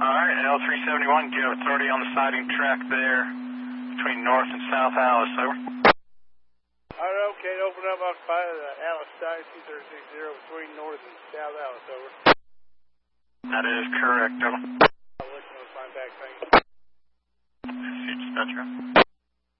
Alright, L371, do you have authority on the siding track there between North and South Alice, over? Alright, okay, open up outside of the Alice side, 2360 between North and South Alice, over. That is correct, over. I'll listen to find back, thank you. Dispatcher.